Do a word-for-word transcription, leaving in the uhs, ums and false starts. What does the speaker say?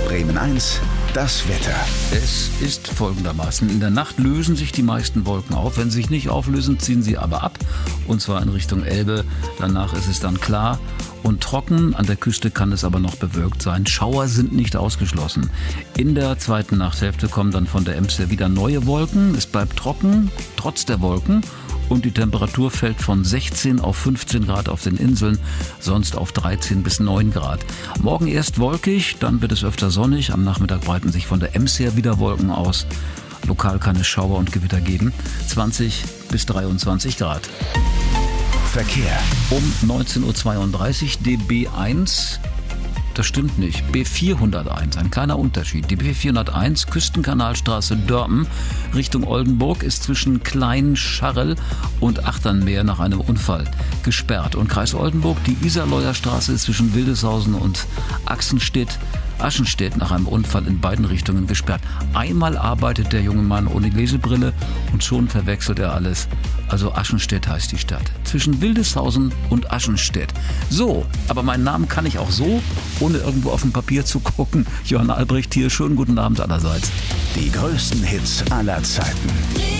Bremen eins, das Wetter. Es ist folgendermaßen. In der Nacht lösen sich die meisten Wolken auf. Wenn sie sich nicht auflösen, ziehen sie aber ab. Und zwar in Richtung Elbe. Danach ist es dann klar und trocken. An der Küste kann es aber noch bewölkt sein. Schauer sind nicht ausgeschlossen. In der zweiten Nachthälfte kommen dann von der Ems her wieder neue Wolken. Es bleibt trocken, trotz der Wolken. Und die Temperatur fällt von sechzehn auf fünfzehn Grad auf den Inseln, sonst auf dreizehn bis neun Grad. Morgen erst wolkig, dann wird es öfter sonnig. Am Nachmittag breiten sich von der Ems her wieder Wolken aus. Lokal kann es Schauer und Gewitter geben. zwanzig bis dreiundzwanzig Grad. Verkehr. Um neunzehn Uhr zweiunddreißig die B eins. Das stimmt nicht. B vierhunderteins, ein kleiner Unterschied. Die B vierhunderteins, Küstenkanalstraße Dörpen, Richtung Oldenburg, ist zwischen Klein-Scharrel und Achternmeer nach einem Unfall gesperrt. Und Kreis Oldenburg, die Isarleuer Straße ist zwischen Wildeshausen und Axenstedt, Aschenstedt nach einem Unfall in beiden Richtungen gesperrt. Einmal arbeitet der junge Mann ohne Lesebrille und schon verwechselt er alles. Also Aschenstedt heißt die Stadt. Zwischen Wildeshausen und Aschenstedt. So, aber meinen Namen kann ich auch so, ohne irgendwo auf dem Papier zu gucken. Johann Albrecht hier, schönen guten Abend allerseits. Die größten Hits aller Zeiten.